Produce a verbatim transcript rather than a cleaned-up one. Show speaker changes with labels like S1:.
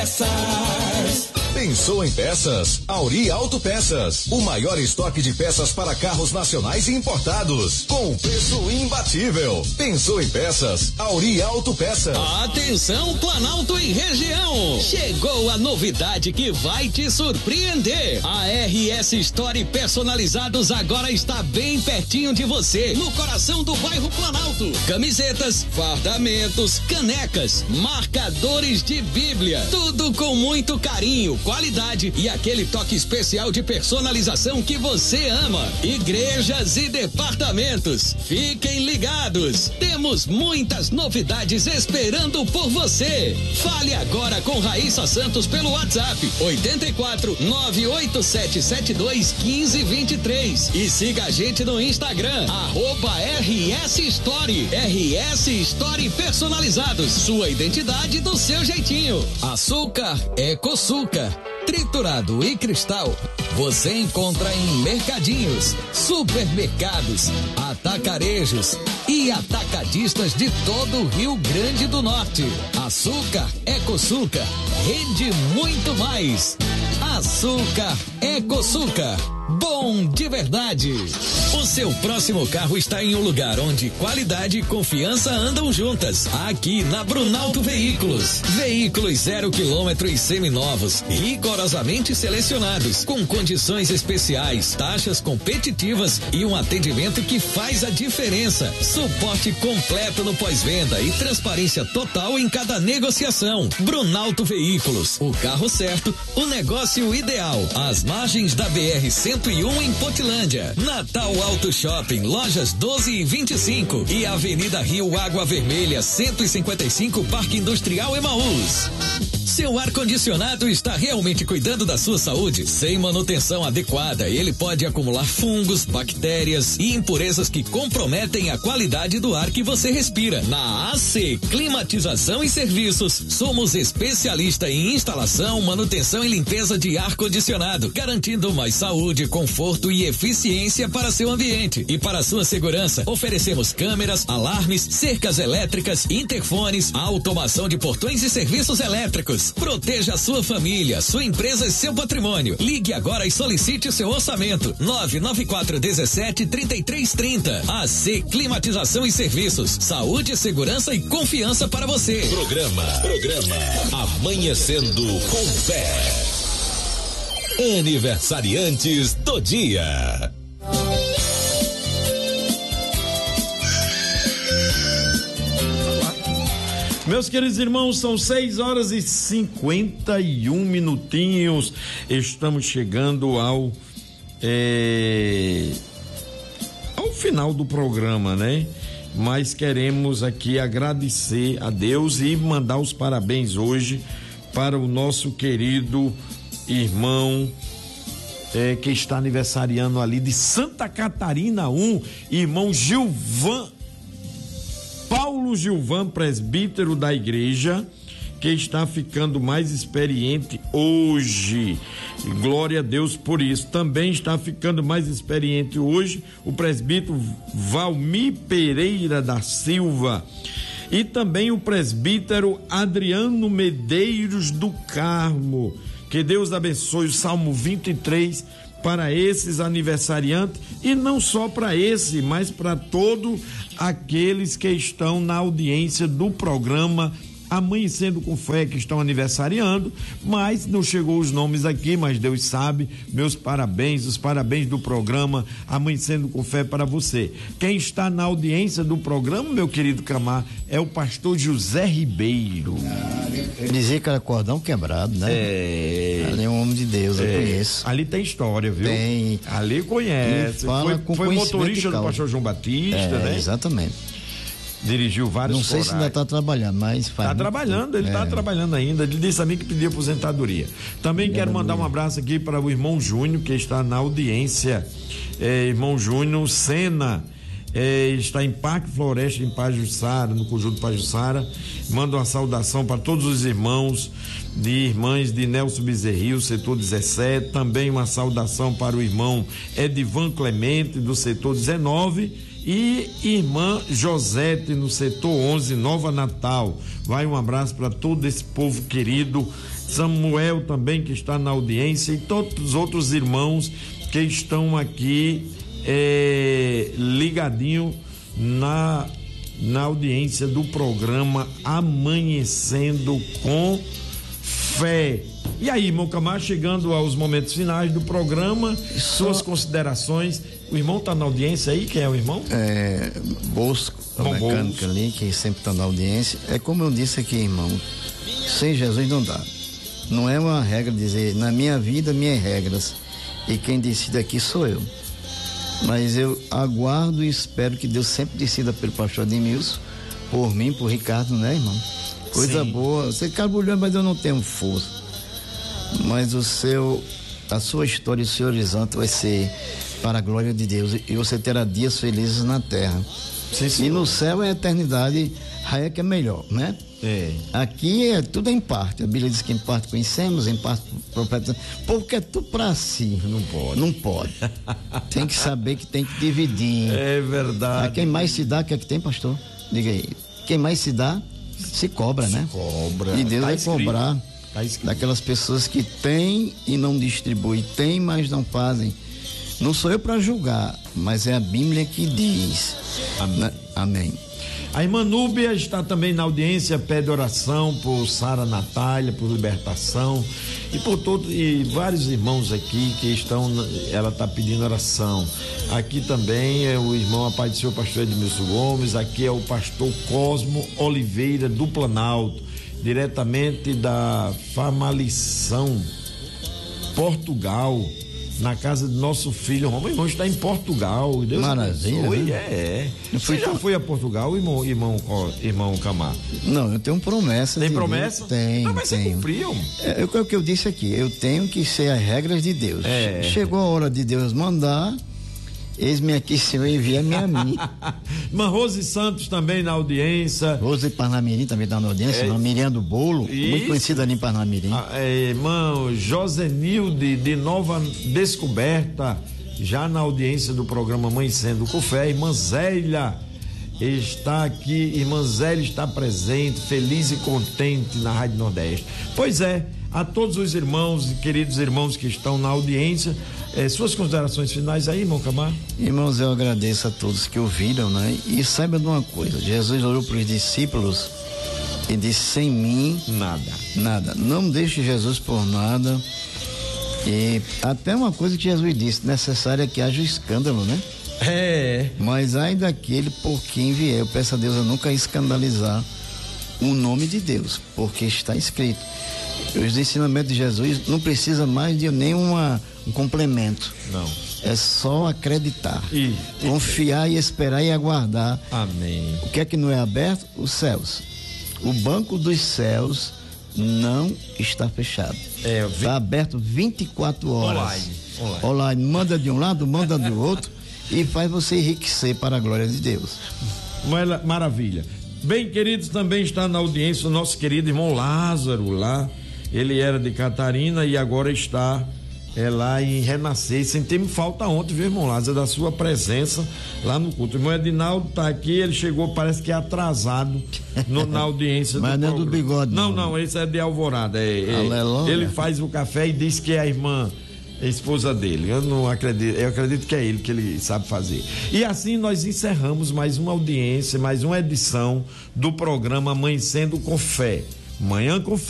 S1: Pensou em peças? Auri Autopeças, o maior estoque de peças para carros nacionais e importados, com preço imbatível. Pensou em peças? Auri Autopeças.
S2: Atenção, Planalto e região! Chegou a novidade que vai te surpreender. A R S Store Personalizados agora está bem pertinho de você, no coração do bairro Planalto. Camisetas, fardamentos, canecas, marcadores de Bíblia, tudo com muito carinho, qualidade e aquele toque especial de personalização que você ama. Igrejas e departamentos, fiquem ligados. Temos muitas novidades esperando por você. Fale agora com Raíssa Santos pelo WhatsApp oitenta e quatro, nove oito sete sete dois, um cinco dois três e siga a gente no Instagram, arroba R S Store. R S Store Personalizados, sua identidade do seu jeitinho. Açúcar Ecoçucar, triturado e cristal, você encontra em mercadinhos, supermercados, atacarejos e atacadistas de todo o Rio Grande do Norte. Açúcar Ecoçucar, rende muito mais. Açúcar Ecoçucar, bom de verdade. O seu próximo carro está em um lugar onde qualidade e confiança andam juntas. Aqui na Brunalto Veículos. Veículos zero quilômetro e seminovos, rigorosamente selecionados, com condições especiais, taxas competitivas e um atendimento que faz a diferença. Suporte completo no pós-venda e transparência total em cada negociação. Brunalto Veículos, o carro certo, o negócio ideal. Às margens da B R cento e um em Potilândia. Natal Auto Shopping, lojas doze e vinte e cinco e Avenida Rio Água Vermelha cento e cinquenta e cinco, Parque Industrial Emaús. Seu ar-condicionado está realmente cuidando da sua saúde? Sem manutenção adequada, ele pode acumular fungos, bactérias e impurezas que comprometem a qualidade do ar que você respira. Na A C Climatização e Serviços, somos especialistas em instalação, manutenção e limpeza de ar-condicionado, garantindo mais saúde, conforto e eficiência para seu ambiente. E para sua segurança, oferecemos câmeras, alarmes, cercas elétricas, interfones, automação de portões e serviços elétricos. Proteja a sua família, sua empresa e seu patrimônio. Ligue agora e solicite o seu orçamento. nove nove quatro um sete, três três três zero. A C Climatização e Serviços. Saúde, segurança e confiança para você.
S1: Programa, programa Amanhecendo com Fé. Aniversariantes do dia.
S3: Meus queridos irmãos, são seis horas e cinquenta e um minutinhos. Estamos chegando ao é, ao final do programa, né? Mas queremos aqui agradecer a Deus e mandar os parabéns hoje para o nosso querido irmão é, que está aniversariando ali de Santa Catarina um, irmão Gilvan Paulo Gilvan, presbítero da igreja, que está ficando mais experiente hoje. Glória a Deus por isso. Também está ficando mais experiente hoje o presbítero Valmir Pereira da Silva. E também o presbítero Adriano Medeiros do Carmo. Que Deus abençoe o Salmo vinte e três para esses aniversariantes, e não só para esse, mas para todos aqueles que estão na audiência do programa Amanhecendo com Fé, que estão aniversariando, mas não chegou os nomes aqui, mas Deus sabe. Meus parabéns, os parabéns do programa Amanhecendo com Fé para você. Quem está na audiência do programa, meu querido Camar, é o pastor José Ribeiro.
S4: Eu dizia que era cordão quebrado, né?
S3: É.
S4: Ali é um homem de Deus, eu
S3: é.
S4: conheço.
S3: Ali tem história, viu?
S4: Tem.
S3: Ali conhece.
S4: Fala
S3: foi
S4: com
S3: foi motorista do pastor João Batista,
S4: é,
S3: né?
S4: Exatamente.
S3: Dirigiu vários
S4: Não sei
S3: corais.
S4: se ainda está trabalhando, mas faz.
S3: Está trabalhando, ele está
S4: é.
S3: trabalhando ainda. Ele disse a mim que pediu aposentadoria. Também é, quero mandar um abraço aqui para o irmão Júnior, que está na audiência. É, irmão Júnior Sena. É, está em Parque Floresta, em Pajuçara, no conjunto Pajuçara. Manda uma saudação para todos os irmãos de irmãs de Nelson Bezerril, setor dezessete. Também uma saudação para o irmão Edivan Clemente, do setor dezenove. E irmã Josete, no setor onze, Nova Natal. Vai um abraço para todo esse povo querido Samuel também que está na audiência e todos os outros irmãos que estão aqui é, ligadinho na, na audiência do programa Amanhecendo com Fé. E aí, irmão Camacho, chegando aos momentos finais do programa, Só... suas considerações. O irmão está na audiência aí? Quem é o irmão?
S4: É, Bosco, o
S3: Bom,
S4: mecânico
S3: Bosco.
S4: ali, que sempre está na audiência. É como eu disse aqui, irmão, sem Jesus não dá. Não é uma regra dizer, na minha vida, minhas regras. E quem decide aqui sou eu. Mas eu aguardo e espero que Deus sempre decida pelo pastor Ademilson, por mim, por Ricardo, né, irmão? Coisa Sim. boa. Você cabulhou, mas eu não tenho força. Mas o seu, a sua história e o seu horizonte vai ser para a glória de Deus. E você terá dias felizes na terra.
S3: Sim,
S4: e no céu é a eternidade, aí é que é melhor, né?
S3: É.
S4: Aqui é tudo em parte. A Bíblia diz que em parte conhecemos, em parte profeta. Porque é tudo para si.
S3: Não pode.
S4: Não pode. Tem que saber que tem que dividir.
S3: É verdade.
S4: A quem mais se dá, o que é que tem, pastor? Diga aí. Quem mais se dá, se cobra,
S3: se
S4: né?
S3: Cobra.
S4: E Deus
S3: tá
S4: vai
S3: escrito.
S4: cobrar
S3: tá
S4: daquelas pessoas que têm e não distribuem, têm, mas não fazem. Não sou eu para julgar, mas é a Bíblia que diz.
S3: Amém.
S4: Na, amém.
S3: A irmã Núbia está também na audiência, pede oração por Sara Natália, por libertação e por todos e vários irmãos aqui que estão, ela está pedindo oração. Aqui também é o irmão a paz do Senhor, pastor Edmilson Gomes, aqui é o pastor Cosmo Oliveira do Planalto, diretamente da Famalição, Portugal. Na casa do nosso filho, o irmão está em Portugal. Deus
S4: Maravilha.
S3: Oi,
S4: Né?
S3: é.
S4: Eu
S3: Você já foi a Portugal, irmão, irmão, irmão Camargo?
S4: Não, eu tenho promessa.
S3: Tem
S4: de
S3: promessa?
S4: Deus. Tem.
S3: Não, mas
S4: tenho.
S3: você cumpriu.
S4: É, é o que eu disse aqui. Eu tenho que ser as regras de Deus.
S3: É.
S4: Chegou a hora de Deus mandar. Eis-me aqui, Senhor, envia-me a mim.
S3: Irmã Rose Santos também na audiência.
S4: Rose Parnamirim também está na audiência.
S3: É.
S4: Miriam do Bolo,
S3: Isso.
S4: muito conhecida ali em Parnamirim.
S3: Ah, é, irmão Josenilde de Nova Descoberta, já na audiência do programa Amanhecendo com Fé. Irmã Zélia está aqui, irmã Zélia está presente, feliz e contente na Rádio Nordeste. Pois é, a todos os irmãos e queridos irmãos que estão na audiência, eh, suas considerações finais aí, irmão Camargo?
S4: Irmãos, eu agradeço a todos que ouviram, né? E saiba de uma coisa, Jesus olhou para os discípulos e disse, sem mim,
S3: Nada.
S4: nada. Não deixe Jesus por nada. E até uma coisa que Jesus disse, necessário é que haja escândalo, né?
S3: É.
S4: Mas ai daquele por quem vier, eu peço a Deus a nunca escandalizar o nome de Deus, porque está escrito. Os ensinamentos de Jesus não precisa mais de nenhuma um complemento.
S3: Não.
S4: É só acreditar,
S3: E,
S4: confiar e esperar e aguardar.
S3: Amém.
S4: O que é que não é aberto? Os céus. O banco dos céus não está fechado.
S3: É, vi...
S4: Está aberto vinte e quatro horas.
S3: Online. Online.
S4: Online. Manda de um lado, manda do outro e faz você enriquecer para a glória de Deus.
S3: Maravilha. Bem, queridos, também está na audiência o nosso querido irmão Lázaro lá. Ele era de Catarina e agora está é, lá em Renascer. Senti-me falta ontem, viu, irmão Lázaro, da sua presença lá no culto. O irmão Edinaldo está aqui, ele chegou, parece que é atrasado no, na audiência do
S4: Mas não é
S3: programa.
S4: do bigode.
S3: Não, não, esse é de Alvorada. É, é, ele faz o café e diz que é a irmã, a esposa dele. Eu não acredito, eu acredito que é ele que ele sabe fazer. E assim nós encerramos mais uma audiência, mais uma edição do programa Amanhecendo com Fé. Manhã com Fé.